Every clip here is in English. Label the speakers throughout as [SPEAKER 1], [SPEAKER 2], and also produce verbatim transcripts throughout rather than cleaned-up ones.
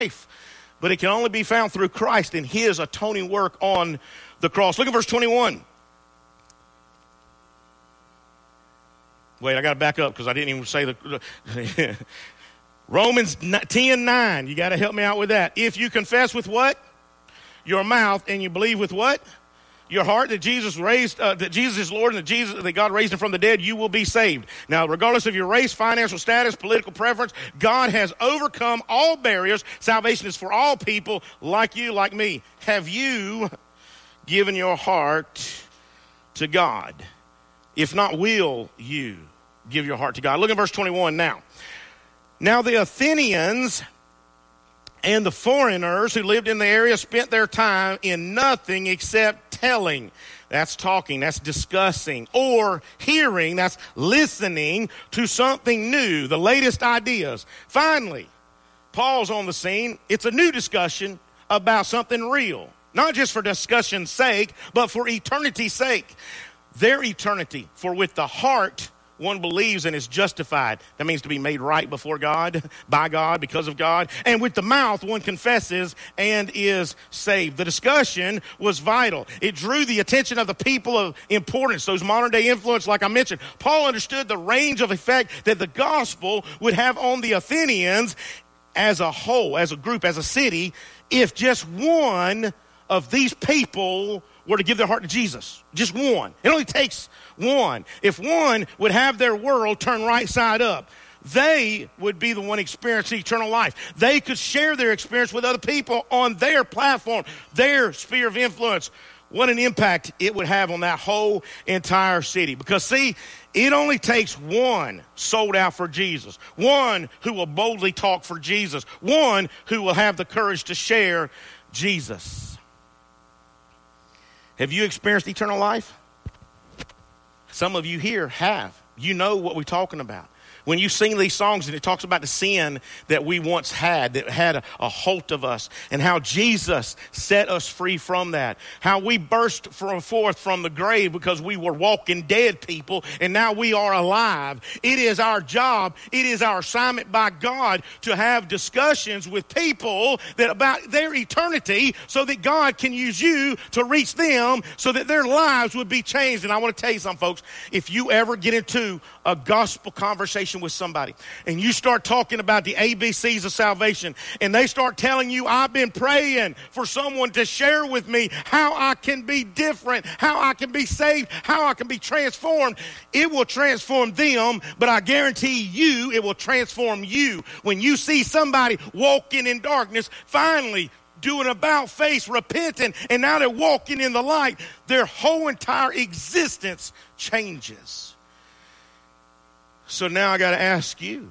[SPEAKER 1] life. But it can only be found through Christ and his atoning work on the cross. Look at verse twenty-one. Wait, I got to back up because I didn't even say the... Romans ten nine. You got to help me out with that. If you confess with what? Your mouth, and you believe with what? Your heart that Jesus raised, uh, that Jesus is Lord, and that Jesus, that God raised him from the dead, you will be saved. Now, regardless of your race, financial status, political preference, God has overcome all barriers. Salvation is for all people, like you, like me. Have you given your heart to God? If not, will you give your heart to God? Look at verse twenty-one now. Now the Athenians and the foreigners who lived in the area spent their time in nothing except telling. That's talking, that's discussing, or hearing, that's listening to something new, the latest ideas. Finally, Paul's on the scene. It's a new discussion about something real, not just for discussion's sake, but for eternity's sake. Their eternity, for with the heart one believes and is justified. That means to be made right before God, by God, because of God. And with the mouth, one confesses and is saved. The discussion was vital. It drew the attention of the people of importance, those modern day influence, like I mentioned. Paul understood the range of effect that the gospel would have on the Athenians as a whole, as a group, as a city, if just one of these people were to give their heart to Jesus. Just one. It only takes one. If one would have their world turn right side up, they would be the one experiencing eternal life. They could share their experience with other people on their platform, their sphere of influence. What an impact it would have on that whole entire city. Because see, it only takes one sold out for Jesus, one who will boldly talk for Jesus, one who will have the courage to share Jesus. Have you experienced eternal life? Some of you here have. You know what we're talking about. When you sing these songs and it talks about the sin that we once had, that had a, a hold of us, and how Jesus set us free from that, how we burst from, forth from the grave because we were walking dead people, and now we are alive. It is our job, it is our assignment by God to have discussions with people that about their eternity so that God can use you to reach them so that their lives would be changed. And I want to tell you something, folks. If you ever get into a gospel conversation with somebody and you start talking about the A B Cs of salvation and they start telling you, I've been praying for someone to share with me how I can be different, how I can be saved, how I can be transformed, it will transform them, but I guarantee you it will transform you. When you see somebody walking in darkness, finally doing about face, repenting, and now they're walking in the light, their whole entire existence changes. So now I got to ask you,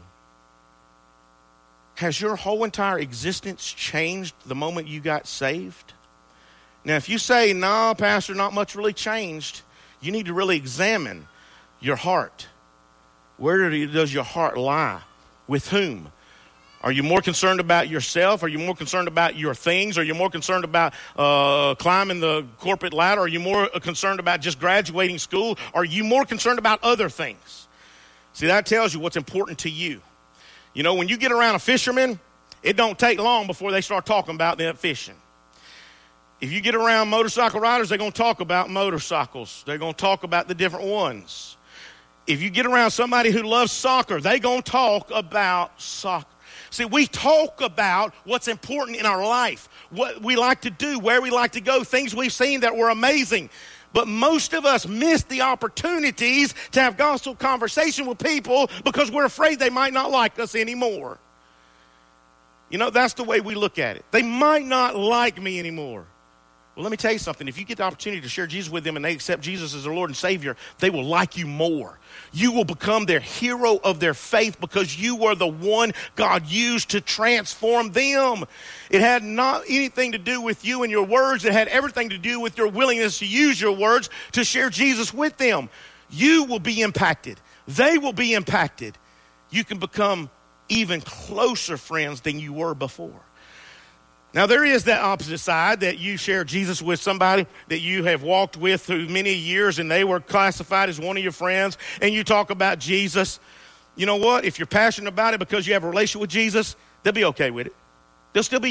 [SPEAKER 1] has your whole entire existence changed the moment you got saved? Now, if you say, no, Pastor, not much really changed, you need to really examine your heart. Where does your heart lie? With whom? Are you more concerned about yourself? Are you more concerned about your things? Are you more concerned about uh, climbing the corporate ladder? Are you more concerned about just graduating school? Are you more concerned about other things? See, that tells you what's important to you. You know, when you get around a fisherman, it don't take long before they start talking about that fishing. If you get around motorcycle riders, they're going to talk about motorcycles. They're going to talk about the different ones. If you get around somebody who loves soccer, they're going to talk about soccer. See, we talk about what's important in our life, what we like to do, where we like to go, things we've seen that were amazing. But most of us miss the opportunities to have gospel conversation with people because we're afraid they might not like us anymore. You know, that's the way we look at it. They might not like me anymore. Well, let me tell you something. If you get the opportunity to share Jesus with them and they accept Jesus as their Lord and Savior, they will like you more. You will become their hero of their faith because you were the one God used to transform them. It had not anything to do with you and your words. It had everything to do with your willingness to use your words to share Jesus with them. You will be impacted. They will be impacted. You can become even closer friends than you were before. Now, there is that opposite side that you share Jesus with somebody that you have walked with through many years and they were classified as one of your friends and you talk about Jesus. You know what? If you're passionate about it because you have a relationship with Jesus, they'll be okay with it. They'll still be